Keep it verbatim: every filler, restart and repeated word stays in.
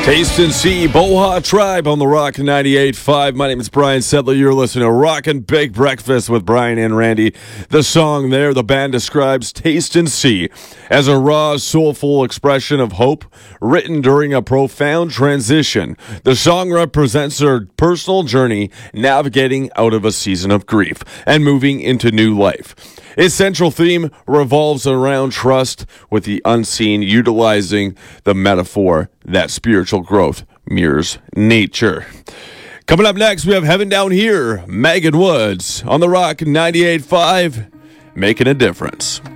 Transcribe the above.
Taste and See, Boha Tribe on the Rock ninety-eight point five. My name is Brian Sedler. You're listening to Rockin' Big Breakfast with Brian and Randy. The song there, the band describes Taste and See as a raw, soulful expression of hope written during a profound transition. The song represents their personal journey navigating out of a season of grief and moving into new life. Its central theme revolves around trust, with the unseen utilizing the metaphor that spiritual growth mirrors nature. Coming up next, we have Heaven Down Here, Megan Woods on the Rock ninety-eight point five, making a difference.